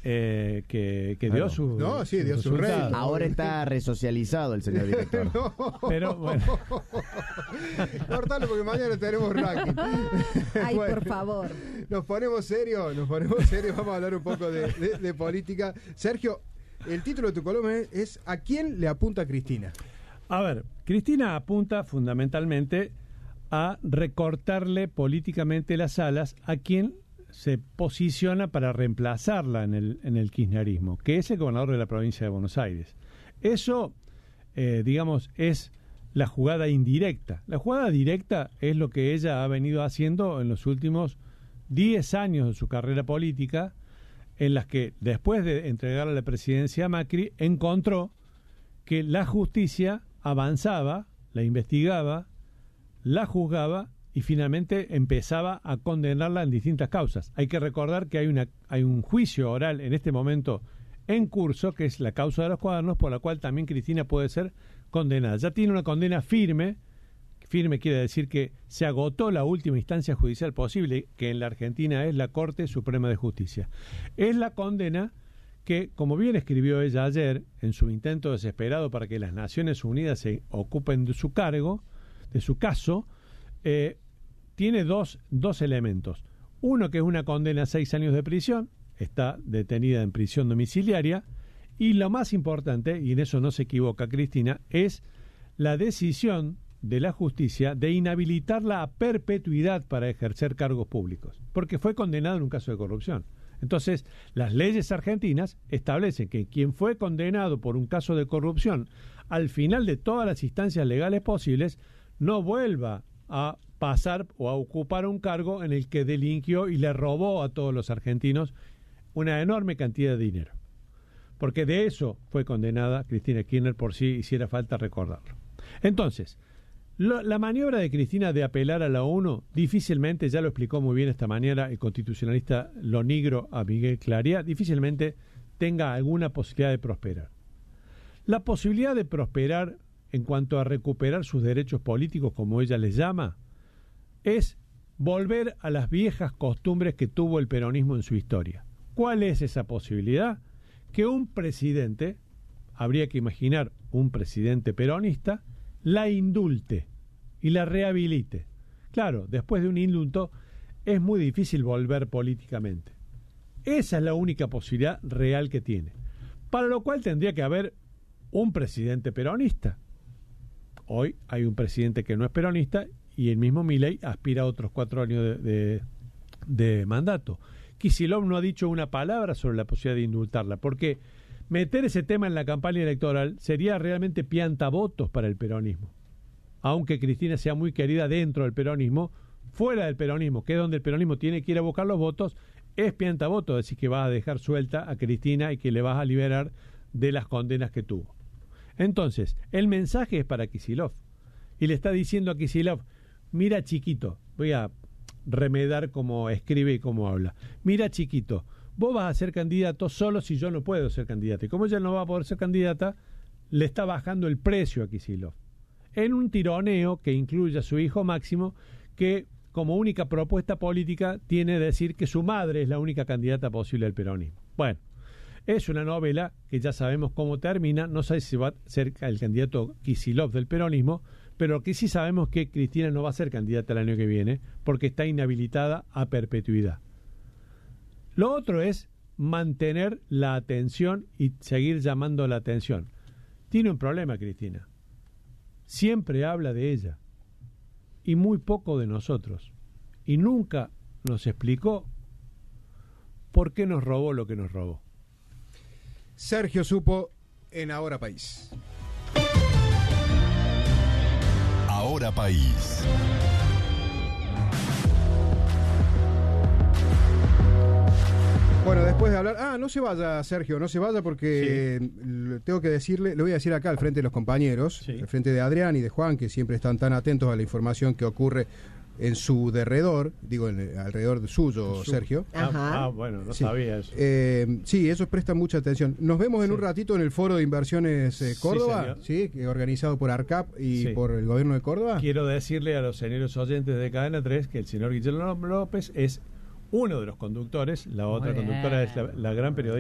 que dio su... No, sí, dio su rey. Ahora está resocializado el señor director. No. Pero bueno. Cortalo porque mañana tenemos ranking. Ay, Bueno, por favor. Nos ponemos serios, vamos a hablar un poco de política. Sergio, el título de tu columna es ¿a quién le apunta Cristina? A ver, Cristina apunta fundamentalmente a recortarle políticamente las alas a quien se posiciona para reemplazarla en el kirchnerismo, que es el gobernador de la provincia de Buenos Aires. Eso, digamos, es la jugada indirecta. La jugada directa es lo que ella ha venido haciendo en los últimos 10 años de su carrera política, en las que, después de entregarle la presidencia a Macri, encontró que la justicia avanzaba, la investigaba, la juzgaba y finalmente empezaba a condenarla en distintas causas. Hay que recordar que hay un juicio oral en este momento en curso, que es la causa de los cuadernos, por la cual también Cristina puede ser condenada. Ya tiene una condena firme. Firme quiere decir que se agotó la última instancia judicial posible, que en la Argentina es la Corte Suprema de Justicia. Es la condena que, como bien escribió ella ayer, en su intento desesperado para que las Naciones Unidas se ocupen de su cargo, de su caso, tiene dos elementos. Uno, que es una condena a 6 años de prisión, está detenida en prisión domiciliaria, y lo más importante, y en eso no se equivoca Cristina, es la decisión de la justicia de inhabilitarla a perpetuidad para ejercer cargos públicos, porque fue condenado en un caso de corrupción. Entonces, las leyes argentinas establecen que quien fue condenado por un caso de corrupción, al final de todas las instancias legales posibles, no vuelva a pasar o a ocupar un cargo en el que delinquió y le robó a todos los argentinos una enorme cantidad de dinero. Porque de eso fue condenada Cristina Kirchner, por si hiciera falta recordarlo. Entonces, la maniobra de Cristina de apelar a la ONU, difícilmente, ya lo explicó muy bien esta mañana el constitucionalista Lonigro a Miguel Claría, difícilmente tenga alguna posibilidad de prosperar. La posibilidad de prosperar en cuanto a recuperar sus derechos políticos, como ella les llama, es volver a las viejas costumbres que tuvo el peronismo en su historia. ¿Cuál es esa posibilidad? Que un presidente, habría que imaginar un presidente peronista, la indulte y la rehabilite. Claro, después de un indulto es muy difícil volver políticamente. Esa es la única posibilidad real que tiene. Para lo cual tendría que haber un presidente peronista. Hoy hay un presidente que no es peronista y el mismo Milei aspira a otros 4 años de mandato. Kicillof no ha dicho una palabra sobre la posibilidad de indultarla, porque meter ese tema en la campaña electoral sería realmente piantavotos para el peronismo. Aunque Cristina sea muy querida dentro del peronismo, fuera del peronismo, que es donde el peronismo tiene que ir a buscar los votos, es piantavotos decir que vas a dejar suelta a Cristina y que le vas a liberar de las condenas que tuvo. Entonces, el mensaje es para Kicillof. Y le está diciendo a Kicillof, mira chiquito, voy a remedar cómo escribe y cómo habla. Mira chiquito, vos vas a ser candidato solo si yo no puedo ser candidata. Y como ella no va a poder ser candidata, le está bajando el precio a Kicillof. En un tironeo que incluye a su hijo Máximo, que como única propuesta política tiene decir que su madre es la única candidata posible al peronismo. Bueno, es una novela que ya sabemos cómo termina. No sé si va a ser el candidato Kicillof del peronismo, pero lo que sí sabemos es que Cristina no va a ser candidata el año que viene porque está inhabilitada a perpetuidad. Lo otro es mantener la atención y seguir llamando la atención. Tiene un problema Cristina. Siempre habla de ella y muy poco de nosotros. Y nunca nos explicó por qué nos robó lo que nos robó. Sergio Supo en Ahora País. Ahora País. Bueno, después de hablar... no se vaya, Sergio, no se vaya porque tengo que decirle, le voy a decir acá al frente de los compañeros, al frente de Adrián y de Juan, que siempre están tan atentos a la información que ocurre en su derredor, digo, alrededor de suyo, Sergio. Bueno, no sabía eso. Sí, ellos prestan mucha atención. Nos vemos en un ratito en el Foro de Inversiones Córdoba, organizado por ARCAP y por el gobierno de Córdoba. Quiero decirle a los señores oyentes de Cadena 3 que el señor Guillermo López es uno de los conductores, la otra conductora es la gran periodista